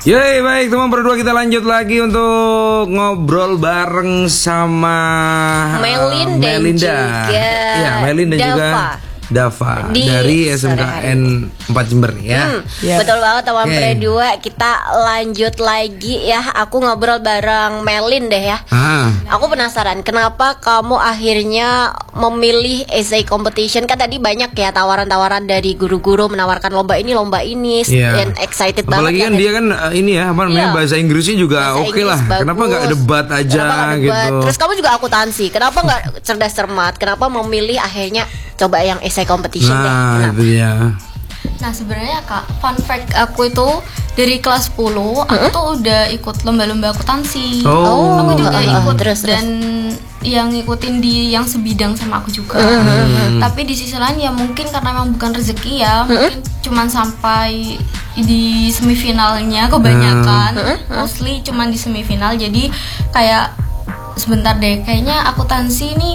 Yoi, baik teman berdua, kita lanjut lagi untuk ngobrol bareng sama Melin dan Melinda. juga Ya, Melin dan Dava. juga Dava dari SMKN 4 Jember ya. Betul banget teman Oke. berdua. Kita lanjut lagi ya. Aku ngobrol bareng Melin deh ya. Aku penasaran kenapa kamu akhirnya memilih essay competition. Kan tadi banyak ya tawaran-tawaran dari guru-guru menawarkan lomba ini Iya. dan excited Apalagi banget kan dia kan ini ya apa namanya, Iya. bahasa Inggrisnya juga Bahasa oke lah. Inggris bagus. Kenapa nggak debat aja Kenapa nggak debat? gitu? Terus kamu juga akuntansi. Kenapa nggak cerdas cermat? Kenapa memilih akhirnya coba yang essay competition deh? Nah, Kenapa? itu ya. Nah sebenarnya Kak, fun fact aku itu dari kelas 10 aku tuh udah ikut lomba-lomba akuntansi. Oh. Aku juga ikut terus. dan yang ngikutin di yang sebidang sama aku juga. Tapi di sisi lain ya mungkin karena memang bukan rezeki ya, mungkin cuman sampai di semifinalnya kebanyakan, mostly cuman di semifinal. Jadi kayak sebentar deh, kayaknya akuntansi ini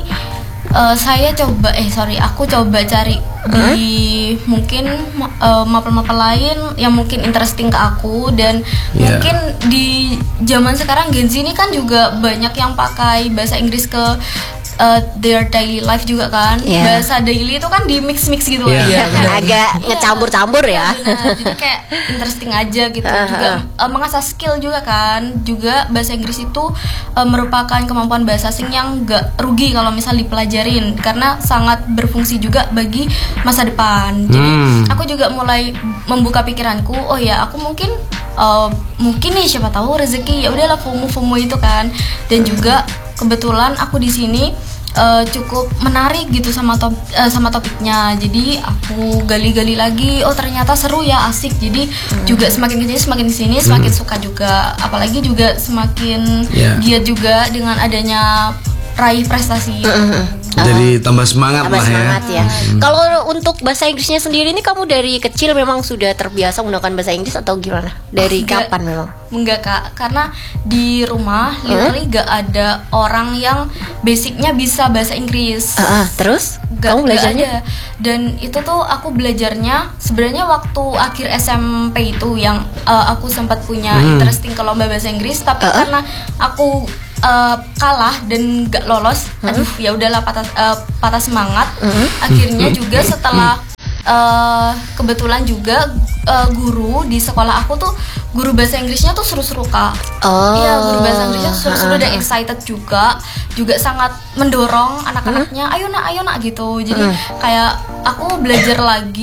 aku coba cari di mungkin mapel-mapel lain yang mungkin interesting ke aku. Dan mungkin di zaman sekarang Gen Z ini kan juga banyak yang pakai bahasa Inggris ke their daily life juga kan. Bahasa daily itu kan di mix-mix gitu Agak ngecampur-campur ya. Benar, jadi kayak interesting aja gitu. Juga mengasah skill juga kan. Juga bahasa Inggris itu merupakan kemampuan bahasa asing yang gak rugi kalau misal dipelajarin, karena sangat berfungsi juga bagi masa depan. Jadi aku juga mulai membuka pikiranku, oh ya aku mungkin nih siapa tahu rezeki, ya udahlah FOMO itu kan. Dan juga kebetulan aku di sini cukup menarik gitu sama topiknya. Jadi aku gali-gali lagi, oh ternyata seru ya, asik. Jadi juga semakin kesini semakin suka juga. Apalagi juga semakin giat juga dengan adanya raih prestasi. Jadi tambah semangat lah ya. Kalau untuk bahasa Inggrisnya sendiri ini kamu dari kecil memang sudah terbiasa menggunakan bahasa Inggris atau gimana? Dari kapan memang? Enggak Kak, karena di rumah literally gak ada orang yang basicnya bisa bahasa Inggris. Terus? Kamu belajarnya? Dan itu tuh aku belajarnya sebenarnya waktu akhir SMP itu yang aku sempat punya interesting ke lomba bahasa Inggris. Tapi karena aku kalah dan gak lolos, aduh ya udahlah, patah semangat. Akhirnya juga setelah kebetulan juga guru di sekolah aku tuh guru bahasa Inggrisnya tuh seru-seru Kak. Iya, guru bahasa Inggrisnya seru-seru dan excited juga sangat mendorong anak-anaknya, ayo nak gitu. Jadi kayak aku belajar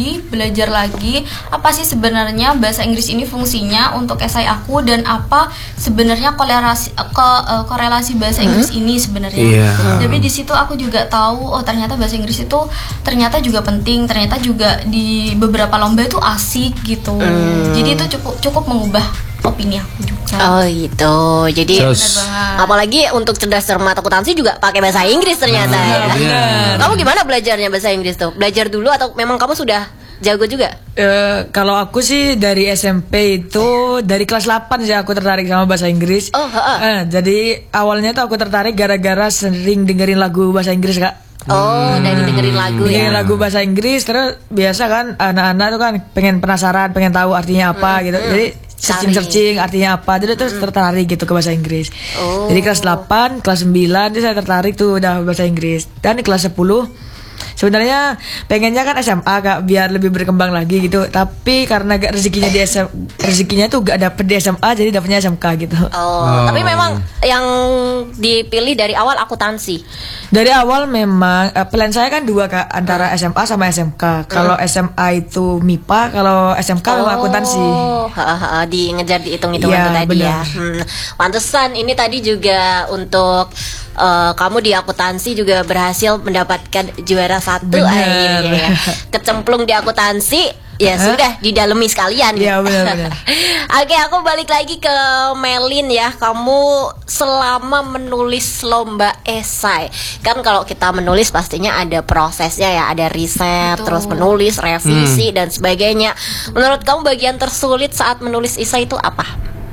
lagi apa sih sebenarnya bahasa Inggris ini fungsinya untuk esai aku, dan apa sebenarnya korelasi bahasa Inggris ini sebenarnya. Tapi di situ aku juga tahu, oh ternyata bahasa Inggris itu ternyata juga penting, ternyata juga di beberapa lomba itu asik gitu. Jadi itu cukup mengubah opini aku juga. Oh gitu. Jadi apalagi untuk cerdas cermat akuntansi juga pakai bahasa Inggris ternyata ya. Kamu gimana belajarnya bahasa Inggris tuh? Belajar dulu atau memang kamu sudah jago juga? Kalau aku sih dari SMP itu dari kelas 8 sih aku tertarik sama bahasa Inggris. Jadi awalnya tuh aku tertarik gara-gara sering dengerin lagu bahasa Inggris Kak. Dari dengerin lagu ya. Dengerin lagu bahasa Inggris, terus biasa kan anak-anak tuh kan pengen penasaran, pengen tahu artinya apa gitu. Jadi searching artinya apa, jadi terus tertarik gitu ke bahasa Inggris. Jadi kelas 8, kelas 9 itu saya tertarik tuh udah bahasa Inggris. Dan di kelas 10 sebenarnya pengennya kan SMA Kak, biar lebih berkembang lagi gitu. Tapi karena gak rezekinya tuh gak dapet di SMA, jadi dapetnya SMK gitu. Tapi memang yang dipilih dari awal akuntansi. Dari awal memang plan saya kan dua Kak, antara SMA sama SMK. Kalau SMA itu MIPA, kalau SMK memang akuntansi. Ngejar dihitung-hitungan itu tadi bener. ya. Pantesan ini tadi juga untuk kamu di akuntansi juga berhasil mendapatkan juara 1 akhirnya ya. Kecemplung di akuntansi. Ya sudah didalemi sekalian. Iya benar. Oke, aku balik lagi ke Melin ya. Kamu selama menulis lomba esai, kan kalau kita menulis pastinya ada prosesnya ya, ada riset, terus menulis, revisi dan sebagainya. Menurut kamu bagian tersulit saat menulis esai itu apa?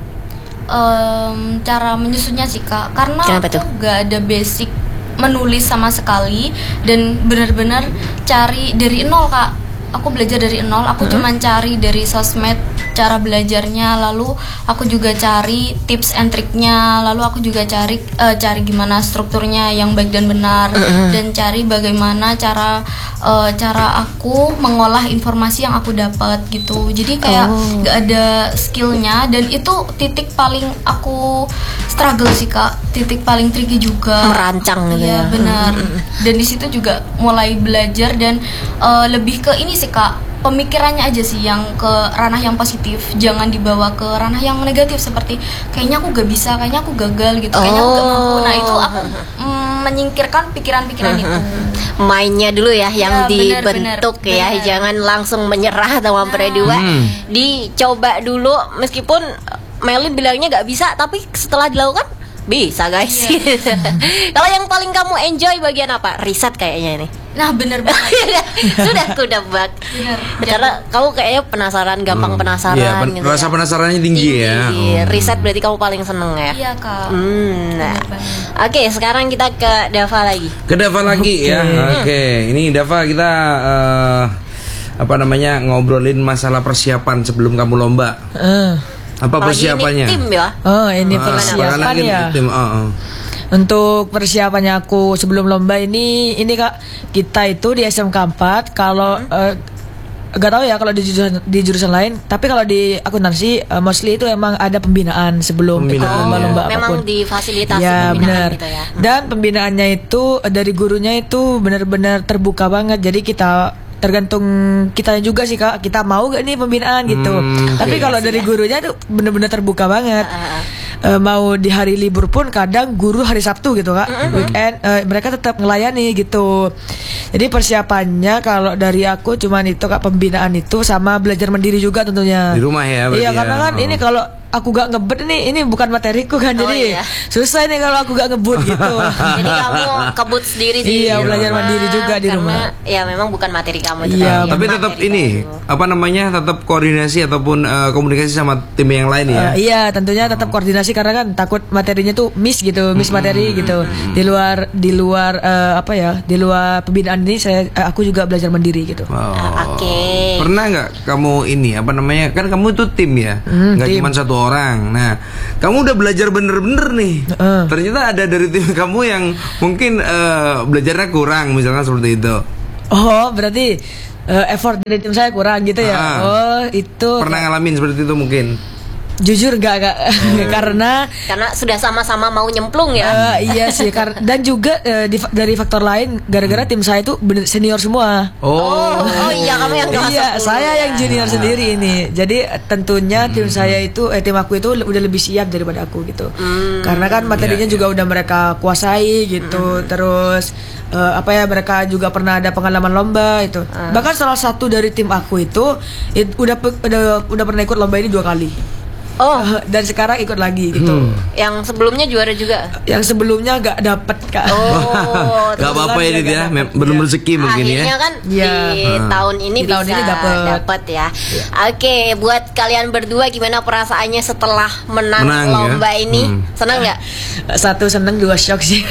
Cara menyusunnya sih Kak, karena Kenapa aku tuh? gak ada basic menulis sama sekali dan benar-benar cari dari nol Kak. aku belajar dari nol. Aku cuman cari dari sosmed cara belajarnya, lalu aku juga cari tips and triknya, lalu aku juga cari gimana strukturnya yang baik dan benar, dan cari bagaimana cara aku mengolah informasi yang aku dapat gitu. Jadi kayak nggak ada skillnya, dan itu titik paling aku struggle sih Kak, titik paling tricky juga. Merancang gitu ya. Iya benar. Dan di situ juga mulai belajar dan lebih ke ini sih Kak, pemikirannya aja sih yang ke ranah yang positif, jangan dibawa ke ranah yang negatif seperti kayaknya aku gak bisa, kayaknya aku gagal gitu, kayaknya aku gak mampu. Nah itu aku menyingkirkan pikiran-pikiran itu. Mainnya dulu ya yang bener, dibentuk bener, ya, bener. jangan langsung menyerah atau dua. Dicoba dulu, meskipun Meli bilangnya gak bisa, tapi setelah dilakukan bisa guys. Kalau yang paling kamu enjoy bagian apa? Riset kayaknya ini. Nah bener banget. Sudah aku nebak. Bener. Karena kamu kayaknya penasaran, gampang penasaran Iya, gitu. rasa penasarannya tinggi ya. Riset berarti kamu paling seneng ya. Iya Kak. Nah. Bener banget. Oke, sekarang kita ke Dava lagi. Ke Dava lagi ya. Oke, ini Dava kita ngobrolin masalah persiapan sebelum kamu lomba. Apa Apalagi persiapannya? ini tim ya. Ini Karena persiapan kan ya. tim, Untuk persiapannya aku sebelum lomba ini Kak, kita itu di SMK 4 kalau gak tahu ya kalau di jurusan lain, tapi kalau di akuntansi mostly itu emang ada pembinaan sebelum ikut lomba-lomba memang apapun. difasilitasi Ya pembinaan benar. gitu ya. Dan pembinaannya itu dari gurunya itu benar-benar terbuka banget. Jadi kita tergantung kitanya juga sih Kak, kita mau gak nih pembinaan gitu. Tapi kalau dari gurunya tuh benar-benar terbuka banget. Mau di hari libur pun kadang guru hari Sabtu gitu Kak, weekend mereka tetap ngelayani gitu. Jadi persiapannya kalau dari aku cuman itu Kak, pembinaan itu sama belajar mandiri juga tentunya. Di rumah ya berarti. Iya karena kan ini kalau aku gak ngebut ini bukan materiku kan, jadi iya. susah nih kalau aku gak ngebut gitu. Jadi kamu kebut sendiri di Iya, belajar mandiri juga di rumah. Ya memang bukan materi kamu itu. Iya, kan, Tapi ya, tetap materi ini kamu. tetap koordinasi ataupun komunikasi sama tim yang lain ya. Iya tentunya tetap koordinasi karena kan takut materinya tuh miss materi gitu. Di luar di luar pembinaan ini aku juga belajar mandiri gitu. Oke. Pernah nggak kamu ini kan kamu itu tim ya, nggak tim. cuma satu orang. Nah, kamu udah belajar bener-bener nih. Ternyata ada dari tim kamu yang mungkin belajarnya kurang, misalkan seperti itu. Oh berarti effort dari tim saya kurang gitu ya. Oh itu Pernah ngalamin seperti itu mungkin? jujur enggak karena sudah sama-sama mau nyemplung ya. iya sih dan juga dari faktor lain gara-gara tim saya itu bener senior semua. Oh iya, kamu yang kelas Iya, 10 saya ya. yang junior sendiri ini. Jadi tentunya tim saya itu tim aku itu udah lebih siap daripada aku gitu. Karena kan materinya juga udah mereka kuasai gitu. Terus mereka juga pernah ada pengalaman lomba itu. Bahkan salah satu dari tim aku itu udah pernah ikut lomba ini 2 kali. Dan sekarang ikut lagi gitu. Yang sebelumnya juara juga. Yang sebelumnya gak dapet Kak. Gak apa-apa ya, Dit ya. Belum rezeki mungkin ya. Akhirnya kan Iya. di tahun ini Di tahun bisa ini dapet. ya. Oke, buat kalian berdua gimana perasaannya setelah menang Menang, lomba ya? ini? Senang nggak? Satu seneng, 2 shock sih.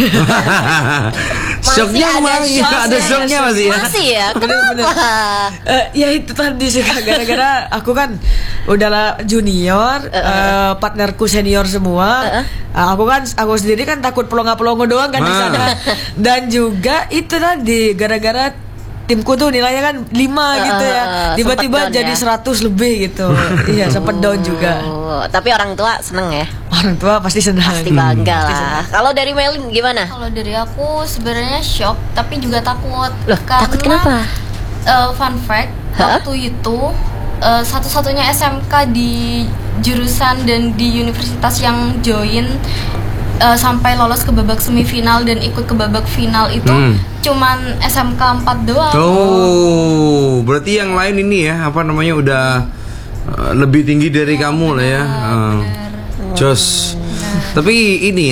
Shocknya ada shocknya masih ya. Masih ya? Bener-bener. Kenapa? Ya itu tadi sih Kak, gara-gara aku kan udahlah junior, partnerku senior semua. Aku sendiri kan takut pelongo-pelongo doang kan di sana. Dan juga itu tadi gara-gara timku tuh nilainya kan 5 gitu ya. Tiba-tiba sempet down jadi ya? 100 lebih gitu. Iya, sempet down juga. Tapi orang tua seneng ya? Orang tua pasti senang. Pasti bangga lah. Kalau dari Melin gimana? Kalau dari aku sebenarnya shock tapi juga takut. Loh, takut kenapa? Fun fact, waktu itu satu-satunya SMK di jurusan dan di universitas yang join sampai lolos ke babak semifinal dan ikut ke babak final itu cuman SMK 4 doang. Oh, berarti yang lain ini ya udah lebih tinggi dari kamu lah ya. Jos. Tapi ini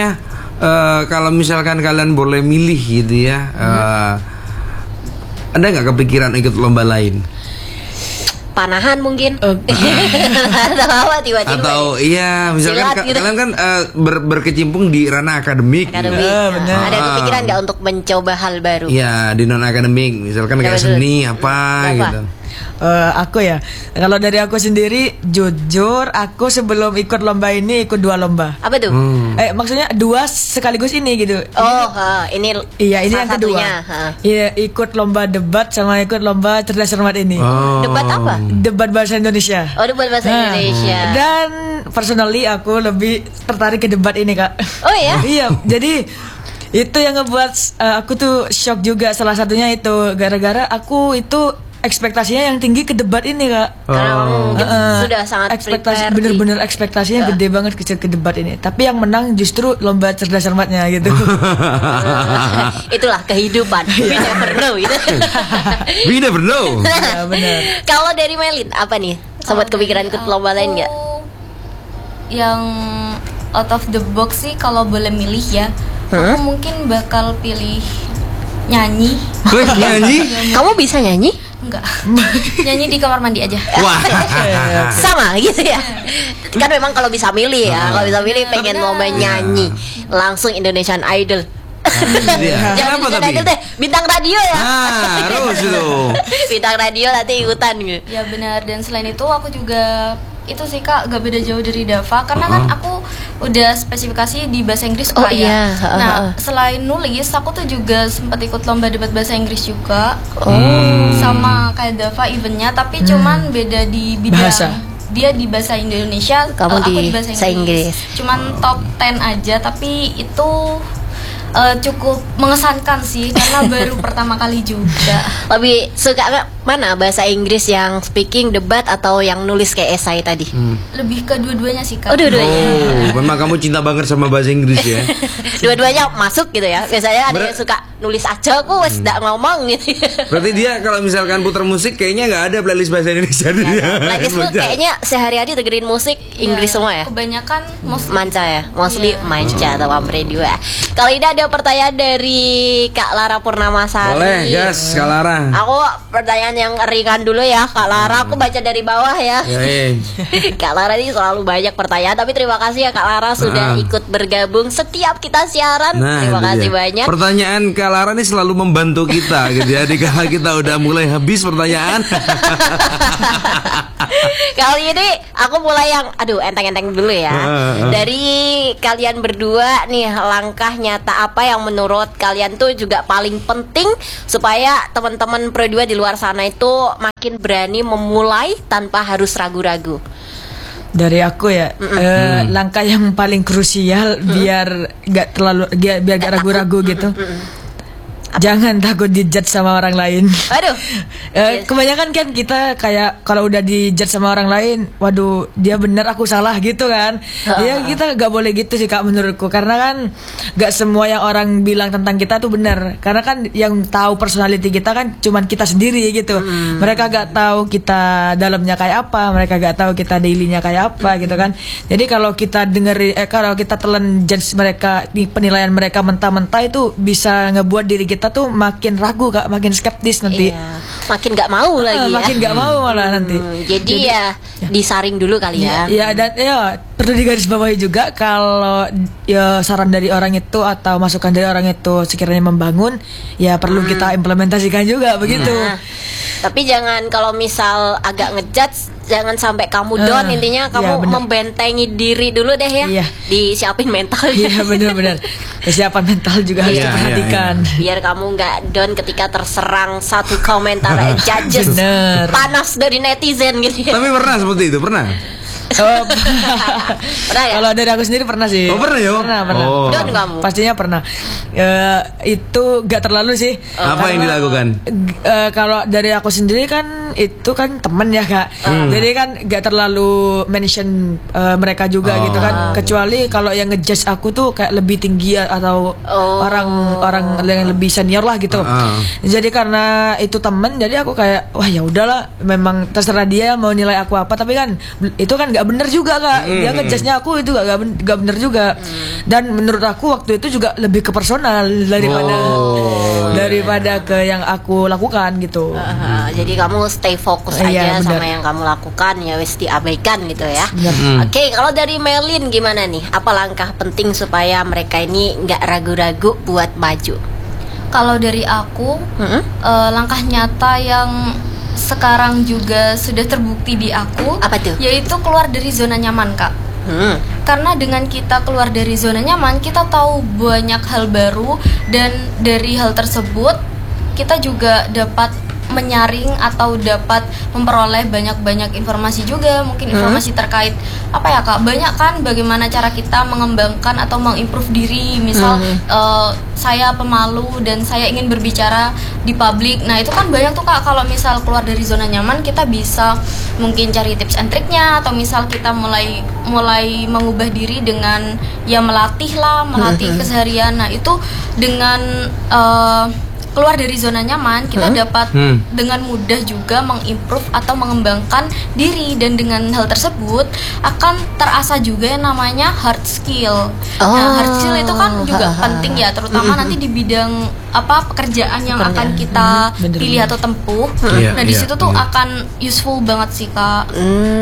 kalau misalkan kalian boleh milih gitu ya, ada nggak kepikiran ikut lomba lain? panahan mungkin. Atau apa tiba-tiba. Atau iya misalkan Silat gitu. kalian kan berkecimpung di ranah akademik. Akademik. benar. Ada kepikiran nggak untuk mencoba hal baru? Iya di non akademik misalkan kayak Betul. seni apa Apa? gitu. Aku ya, kalau dari aku sendiri, jujur, aku sebelum ikut lomba ini ikut 2 lomba. Apa tuh? Maksudnya 2 sekaligus ini gitu. Oh, ini Iya, ini salah yang kedua. satunya. Iya, ikut lomba debat sama ikut lomba cerdas cermat ini. Oh. Debat apa? Debat bahasa Indonesia. Oh, debat bahasa Indonesia. Dan personally aku lebih tertarik ke debat ini, Kak. Oh ya? Iya, jadi itu yang ngebuat aku tuh shock juga, salah satunya itu gara-gara aku itu ekspektasinya yang tinggi ke debat ini, Kak. Karena kamu sudah sangat ekspektasi prepare bener-bener ekspektasinya gede banget ke debat ini. Tapi yang menang justru lomba cerdas cermatnya gitu. Itulah kehidupan. We never know gitu. We never know. Ya, benar. Kalau dari Melin apa nih? Sobat kepikiran ikut lomba lain nggak? Yang out of the box sih kalau boleh milih ya, aku mungkin bakal pilih nyanyi. Wih, nyanyi? Kamu bisa nyanyi? Enggak. Nyanyi di kamar mandi aja. Wah. Sama gitu ya. Kan memang kalau bisa milih ya, kalau bisa milih pengen lomba nyanyi langsung Indonesian Idol. Iya. Jangan Kenapa Indonesian tapi? Idol teh, bintang radio ya. Harus itu. Bintang radio nanti ikutan gitu. Ya benar, dan selain itu aku juga itu sih Kak gak beda jauh dari Dava karena kan aku udah spesifikasi di bahasa Inggris Oh, Kak, ya. iya. Nah, selain nulis aku tuh juga sempat ikut lomba debat bahasa Inggris juga. Sama kayak Dava eventnya tapi cuman beda di bidang Bahasa. dia di bahasa Indonesia, Kamu aku di bahasa bahasa Inggris. Inggris. Cuman top 10 aja tapi itu cukup mengesankan sih karena baru pertama kali juga. Lebih suka mana, bahasa Inggris yang speaking, debat, atau yang nulis kayak esai tadi? Lebih ke dua-duanya sih Kak. Oh, dua-duanya. Oh, memang kamu cinta banget sama bahasa Inggris ya. Dua-duanya masuk gitu ya. Biasanya ada yang suka nulis aja, aku wes nggak ngomong gitu. Berarti dia kalau misalkan putar musik kayaknya nggak ada playlist bahasa Indonesia dia. Playlist tuh kayaknya sehari-hari dengerin musik Inggris semua ya. Kebanyakan Manca ya, mostly Iya. manca atau radio ya. Kali ini ada pertanyaan dari Kak Lara Purnamasari. Boleh, gas, Kak Lara. Aku pertanyaan yang ringan dulu ya, Kak Lara. Aku baca dari bawah ya. Ya, Kak Lara ini selalu banyak pertanyaan, tapi terima kasih ya Kak Lara sudah ikut bergabung setiap kita siaran. Terima itu kasih dia. banyak. Pertanyaan Kak Lara ini selalu membantu kita gitu ya. Dikala kita udah mulai habis pertanyaan. Kali ini aku mulai yang enteng-enteng dulu ya. Dari kalian berdua nih, langkah nyata apa yang menurut kalian tuh juga paling penting supaya teman-teman Pro 2 di luar sana itu makin berani memulai tanpa harus ragu-ragu. Dari aku ya, langkah yang paling krusial biar gak ragu-ragu gitu. Jangan takut dijudge sama orang lain. Aduh. Kebanyakan kan kita kayak kalau udah dijudge sama orang lain, waduh dia bener aku salah gitu kan. Ya kita gak boleh gitu sih Kak menurutku, karena kan gak semua yang orang bilang tentang kita tuh benar. Karena kan yang tahu personality kita kan cuman kita sendiri gitu. Mereka gak tahu kita dalamnya kayak apa, mereka gak tahu kita dailynya kayak apa gitu kan. Jadi kalau kita kalau kita telan judge mereka, penilaian mereka mentah-mentah itu bisa ngebuat diri kita tuh makin ragu Kak, makin skeptis nanti. Iya, makin nggak mau lagi ya. Makin nggak mau malah nanti. Jadi ya disaring dulu kali ya. Ya dan ya perlu digarisbawahi juga kalau ya saran dari orang itu atau masukan dari orang itu sekiranya membangun, ya perlu kita implementasikan juga begitu. Nah, tapi jangan kalau misal agak ngejudge, jangan sampai kamu down. Intinya kamu iya, bener. membentengi diri dulu deh ya. Iya. Disiapin mental. Iya benar-benar. Kesiapan mental juga harus Iya, diperhatikan. Biar kamu nggak down ketika terserang satu komentar judges Bener. panas dari netizen gitu ya. Tapi pernah seperti itu, pernah? Oh, Pernah ya? kalau dari aku sendiri pernah sih. Oh, pernah ya? Pernah. Oh. Down kamu? Pastinya pernah. Itu gak terlalu sih. Apa yang dilakukan? Kalau dari aku sendiri kan itu kan temen ya Kak. Jadi kan gak terlalu mention mereka juga gitu kan. Kecuali kalau yang ngejudge aku tuh kayak lebih tinggi atau orang yang lebih senior lah gitu. Jadi karena itu temen, jadi aku kayak wah ya udahlah, memang terserah dia mau nilai aku apa. Tapi kan itu kan gak nggak bener juga Kak. Dia ngejudge-nya aku itu nggak bener juga. Dan menurut aku waktu itu juga lebih ke personal daripada ke yang aku lakukan gitu. Jadi kamu stay fokus aja Iya, sama bener. yang kamu lakukan, ya wis diabaikan gitu ya. Bener. Oke, kalau dari Melin gimana nih? Apa langkah penting supaya mereka ini nggak ragu-ragu buat maju? Kalau dari aku, langkah nyata yang sekarang juga sudah terbukti di aku, Apa tuh? yaitu keluar dari zona nyaman, Kak. Karena dengan kita keluar dari zona nyaman, kita tahu banyak hal baru, dan dari hal tersebut kita juga dapat menyaring atau dapat memperoleh banyak informasi juga, mungkin informasi terkait apa ya Kak, banyak kan bagaimana cara kita mengembangkan atau mengimprove diri. Misal saya pemalu dan saya ingin berbicara di publik, nah itu kan banyak tuh Kak. Kalau misal keluar dari zona nyaman, kita bisa mungkin cari tips and triknya, atau misal kita mulai mengubah diri dengan ya melatih keseharian. Nah itu dengan keluar dari zona nyaman, kita dapat dengan mudah juga mengimprove atau mengembangkan diri, dan dengan hal tersebut akan terasa juga yang namanya hard skill. Nah, hard skill itu kan juga penting ya, terutama nanti di bidang pekerjaan yang akan kita pilih atau tempuh. Nah, di situ tuh akan useful banget sih Kak.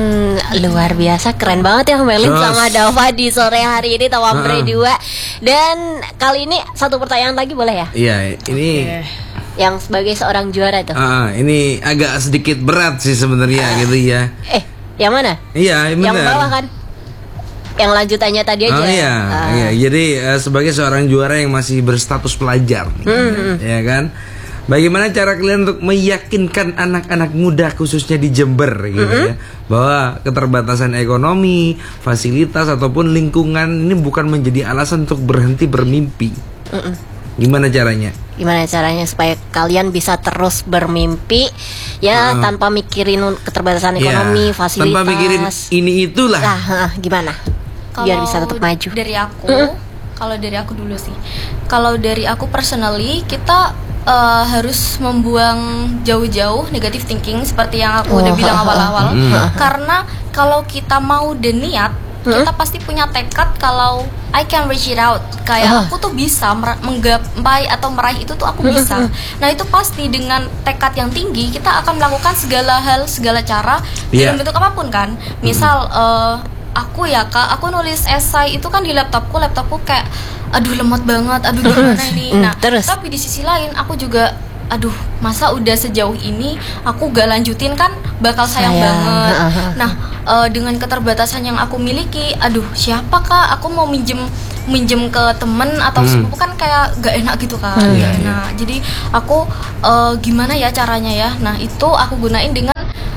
Luar biasa, keren banget ya Melin sama Dava di sore hari ini Tawambre 2. Dan kali ini satu pertanyaan lagi boleh ya? Iya, ini Yang sebagai seorang juara tuh. ini agak sedikit berat sih sebenarnya gitu ya. Yang mana? Iya, benar. Yang bawah kan? Yang lanjutannya tadi aja. Iya. Jadi sebagai seorang juara yang masih berstatus pelajar, ya kan? Bagaimana cara kalian untuk meyakinkan anak-anak muda khususnya di Jember gitu ya, bahwa keterbatasan ekonomi, fasilitas ataupun lingkungan ini bukan menjadi alasan untuk berhenti bermimpi? Gimana caranya? Gimana caranya supaya kalian bisa terus bermimpi ya, tanpa mikirin keterbatasan ekonomi, fasilitas. Tanpa mikirin ini itulah. Gimana? Biar bisa tetap maju. Dari aku, kalau dari aku dulu sih. Kalau dari aku personally, kita harus membuang jauh-jauh negative thinking seperti yang aku udah bilang awal-awal. Karena kalau kita mau dan niat, kita pasti punya tekad kalau I can reach it out. Kayak aku tuh bisa menggapai atau meraih itu tuh aku bisa. Nah itu pasti dengan tekad yang tinggi, kita akan melakukan segala hal, segala cara dalam bentuk apapun kan. Misal aku ya Kak, aku nulis esai itu kan di laptopku kayak aduh lemot banget, aduh gimana ini. Nah terus? Tapi di sisi lain aku juga aduh masa udah sejauh ini aku gak lanjutin kan bakal sayang banget. Nah dengan keterbatasan yang aku miliki, aduh siapa Kak, aku mau minjem ke temen atau sepupu kan kayak gak enak gitu kan. Nah jadi aku gimana ya caranya ya. Nah itu aku gunain dengan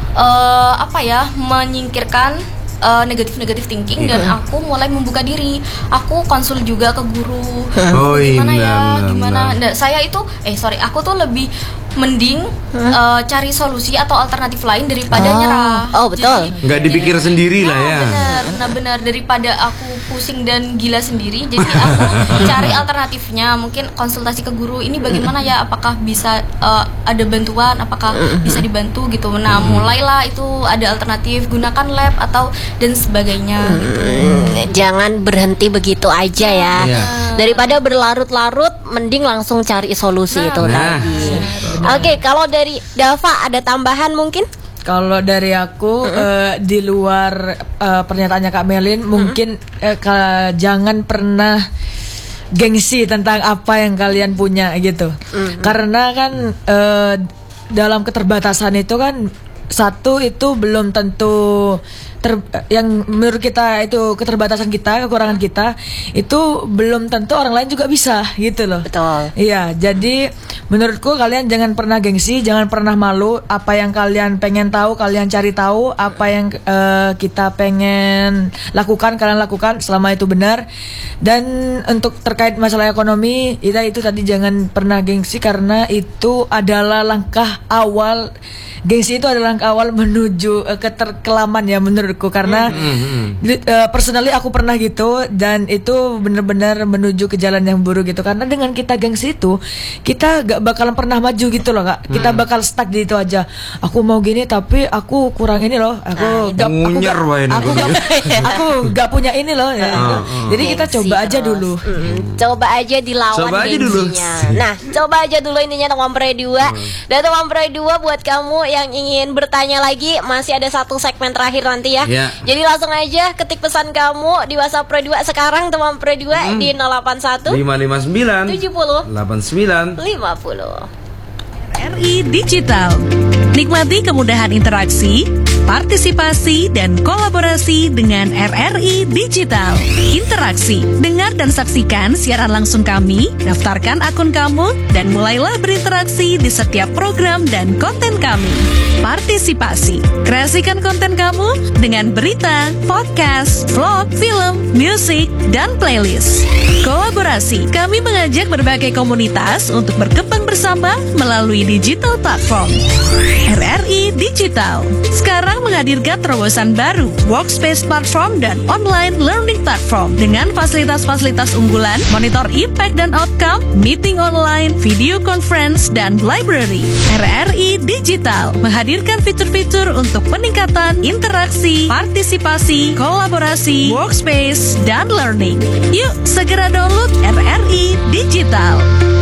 menyingkirkan negatif thinking, dan aku mulai membuka diri. Aku konsul juga ke guru. Gimana. Nah, saya itu aku tuh lebih mending cari solusi atau alternatif lain daripada nyerah. Betul. Nggak dipikir sendiri lah ya. Benar daripada aku pusing dan gila sendiri, jadi aku cari alternatifnya. Mungkin konsultasi ke guru, ini bagaimana ya, apakah bisa ada bantuan, apakah bisa dibantu gitu. Nah mulailah itu ada alternatif, gunakan lab atau dan sebagainya gitu. Jangan berhenti begitu aja ya. Daripada berlarut-larut, mending langsung cari solusi itu tadi. Oke, kalau dari Dava ada tambahan mungkin? Kalau dari aku di luar pernyataannya Kak Melin, mungkin jangan pernah gengsi tentang apa yang kalian punya gitu. Karena kan dalam keterbatasan itu kan satu itu belum tentu yang menurut kita itu keterbatasan kita, kekurangan kita itu belum tentu orang lain juga bisa gitu loh. Betul. Iya, jadi menurutku kalian jangan pernah gengsi, jangan pernah malu. Apa yang kalian pengen tahu, kalian cari tahu. Apa yang kita pengen lakukan, kalian lakukan selama itu benar. Dan untuk terkait masalah ekonomi, itu tadi jangan pernah gengsi, karena itu adalah langkah awal. Gengsi itu adalah langkah awal menuju keterkelaman ya menurut menurutku karena personally aku pernah gitu dan itu benar-benar menuju ke jalan yang buruk gitu karena dengan kita gengsi itu kita gak bakalan pernah maju gitu loh Kak. Kita bakal stuck di itu aja. Aku mau gini tapi aku kurang ini loh. Aku gak punya ini loh ya. Jadi kita coba aja dulu. Coba aja dilawan gengsinya. Nah, coba aja dulu intinya teman Pre 2. Dan teman Pre 2 buat kamu yang ingin bertanya lagi masih ada satu segmen terakhir nanti ya. Jadi langsung aja ketik pesan kamu di WhatsApp Pre 2 sekarang teman Pre 2 di 081 559 70 89 50. RRI Digital. Nikmati kemudahan interaksi, partisipasi, dan kolaborasi dengan RRI Digital. Interaksi, dengar dan saksikan siaran langsung kami, daftarkan akun kamu, dan mulailah berinteraksi di setiap program dan konten kami. Partisipasi, kreasikan konten kamu dengan berita, podcast, vlog, film, musik, dan playlist. Kolaborasi, kami mengajak berbagai komunitas untuk berkembang bersama melalui digital platform. RRI Digital sekarang menghadirkan terobosan baru, workspace platform dan online learning platform dengan fasilitas-fasilitas unggulan, monitor impact dan outcome, meeting online, video conference, dan library. RRI Digital menghadirkan fitur-fitur untuk peningkatan interaksi, partisipasi, kolaborasi, workspace, dan learning. Yuk segera download RRI Digital.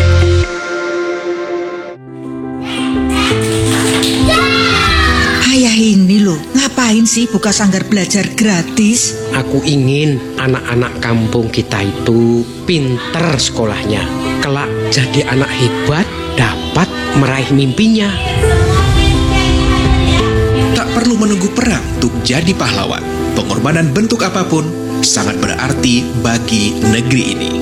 Ayah ini loh, ngapain sih buka sanggar belajar gratis? Aku ingin anak-anak kampung kita itu pinter sekolahnya. Kelak jadi anak hebat, dapat meraih mimpinya. Tak perlu menunggu perang untuk jadi pahlawan. Pengorbanan bentuk apapun sangat berarti bagi negeri ini.